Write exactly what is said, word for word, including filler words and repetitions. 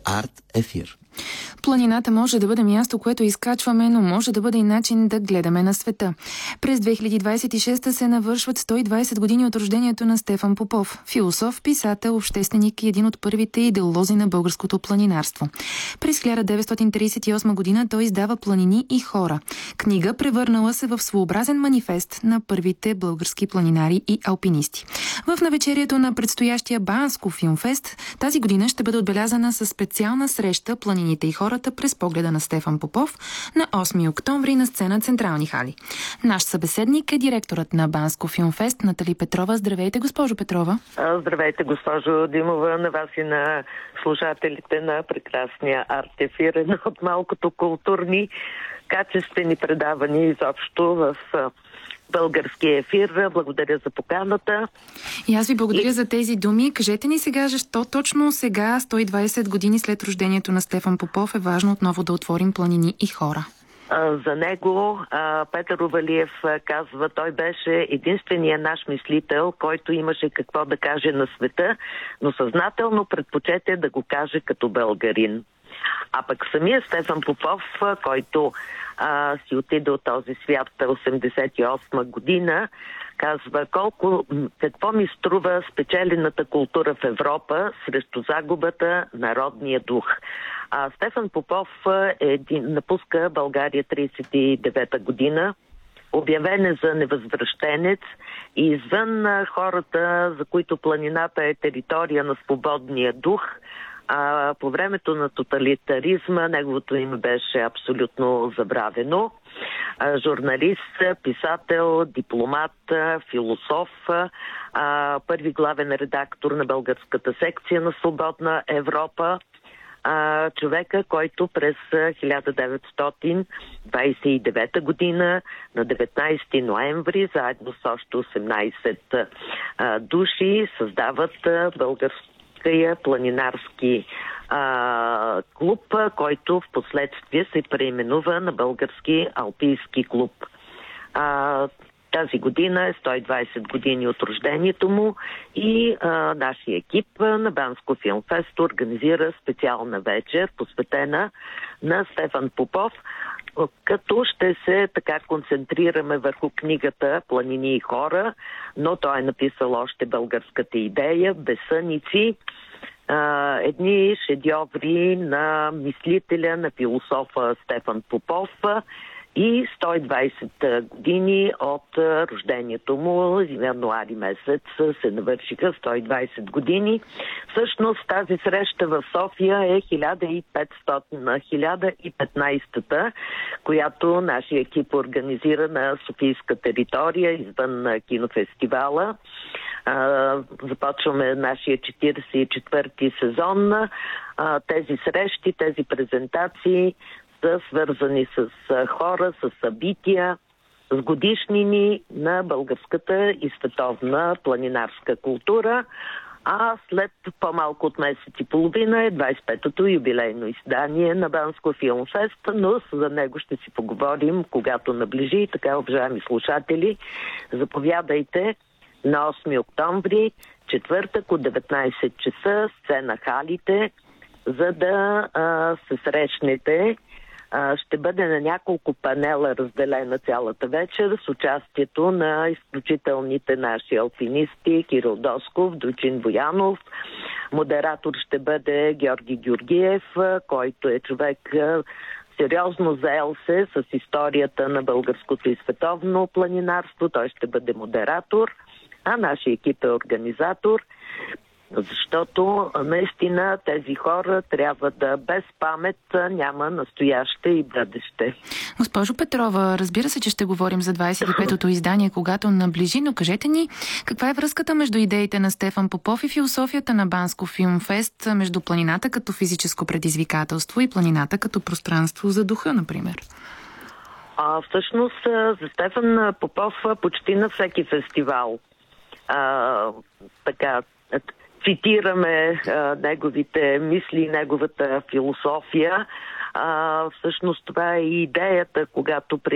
Арт Ефир. Планината може да бъде място, което изкачваме, но може да бъде и начин да гледаме на света. През две хиляди двадесет и шеста се навършват сто и двадесет години от рождението на Стефан Попов, философ, писател, общественик и един от първите идеолози на българското планинарство. През хиляда деветстотин тридесет и осма година той издава "Планини и хора", книга, превърнала се в своеобразен манифест на първите български планинари и алпинисти. В навечерието на предстоящия Банско филмфест тази година ще бъде отбелязана със специална среща "Планините и хората" през погледа на Стефан Попов на осми октомври на сцена Централни хали. Наш събеседник е директорът на Банско филмфест Натали Петрова. Здравейте, госпожо Петрова. Здравейте, госпожо Димова, на вас и на слушателите на прекрасния Арт Ефир, едно от малкото културни, качествени предавания изобщо в българския ефир. Благодаря за поканата. И аз ви благодаря и... за тези думи. Кажете ни сега, защо точно сега, сто и двадесет години след рождението на Стефан Попов, е важно отново да отворим "Планини и хора"? За него Петър Овалиев казва, той беше единственият наш мислител, който имаше какво да каже на света, но съзнателно предпочете да го каже като българин. А пък самия Стефан Попов, който а, си отиде от този свят осемдесет и осма година, казва колко, какво ми струва спечелената култура в Европа срещу загубата на родния дух. А Стефан Попов е, напуска България тридесет и девета година, обявен е за невъзвръщенец и извън хората, за които планината е територия на свободния дух. А, по времето на тоталитаризма неговото име беше абсолютно забравено. А, журналист, писател, дипломат, философ, а, първи главен редактор на българската секция на Свободна Европа. А, човека, който през хиляда деветстотин двадесет и девета година на деветнадесети ноември заедно с още осемнадесет а, души създават а, българското планинарски а, клуб, който в последствие се преименува на Български алпийски клуб. А, тази година е сто и двадесет години от рождението му и а, нашия екип на Банско филмфест организира специална вечер, посветена на Стефан Попов, като ще се така концентрираме върху книгата "Планини и хора", но той е написал още българската идея, "Безсъници", Uh, едни шедьоври на мислителя, на философа Стефан Попов и сто и двадесет години от рождението му, януари месец се навършиха сто и двадесет години. Всъщност тази среща в София е хиляда и петстотна, хиляда и петнадесета, която нашия екип организира на софийска територия, извън кинофестивала. Uh, започваме нашия четиридесет и четвърти сезон. Uh, тези срещи, тези презентации са свързани с uh, хора, с събития, с годишнини на българската и световна планинарска култура. А след по-малко от месец и половина е двадесет и петото юбилейно издание на Банско филмфест, но за него ще си поговорим, когато наближи. И така, уважаеми слушатели, заповядайте на осми октомври, четвъртък от деветнадесет часа, сцена Халите, за да а, се срещнете. А, ще бъде на няколко панела разделена цялата вечер с участието на изключителните наши алпинисти Кирил Досков, Дочин Боянов. Модератор ще бъде Георги Георгиев, който е човек сериозно заел се с историята на българското и световно планинарство. Той ще бъде модератор, а нашия екип е организатор, защото наистина тези хора трябва да без памет няма настояще и бъдеще. Госпожо Петрова, разбира се, че ще говорим за двадесет и петото издание, когато наближи, но кажете ни, каква е връзката между идеите на Стефан Попов и философията на Банско филмфест, между планината като физическо предизвикателство и планината като пространство за духа, например? А, всъщност за Стефан Попов почти на всеки фестивал а, така цитираме а, неговите мисли, неговата философия. А, всъщност това е и идеята, когато при